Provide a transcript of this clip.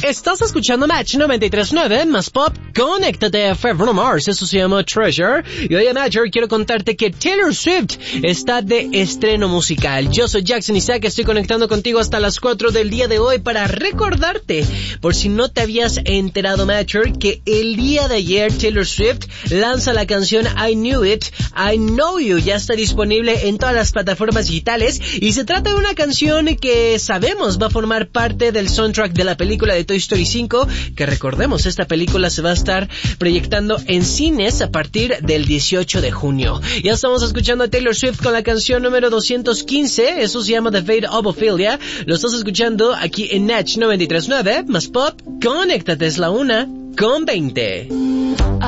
Estás escuchando Match 93.9 más pop. Conéctate a Bruno Mars, eso se llama Treasure. Y hoy en Match quiero contarte que Taylor Swift está de estreno musical. Yo soy Jackson Isaac, estoy conectando contigo hasta las 4 del día de hoy para recordarte, por si no te habías enterado, Matcher, que el día de ayer Taylor Swift lanza la canción I Knew It, I Know You. Ya está disponible en todas las plataformas digitales y se trata de una canción que sabemos va a formar parte del soundtrack de la película de Toy Story 5, que recordemos, esta película se va a estar proyectando en cines a partir del 18 de junio. Ya estamos escuchando a Taylor Swift con la canción número 215, eso se llama The Fate of Ophelia. Lo estás escuchando aquí en Natch 93.9 más pop. Conéctate, es la 1:20.